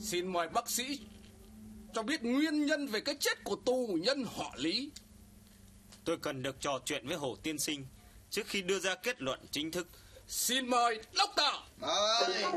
Xin mời bác sĩ cho biết nguyên nhân về cái chết của tù nhân họ Lý. Tôi cần được trò chuyện với Hồ tiên sinh trước khi đưa ra kết luận chính thức. Xin mời Doctor.